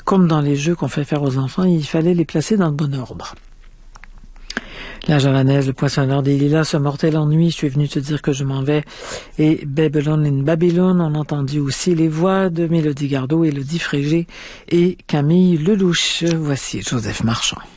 comme dans les jeux qu'on fait faire aux enfants, il fallait les placer dans le bon ordre. La javanaise, le poinçonneur des lilas, ce mortel ennui, je suis venu te dire que je m'en vais. Et Babylone in Babylone, on a entendu aussi les voix de Mélodie Gardot, Élodie Frégé et Camille Lelouch. Voici Joseph Marchand.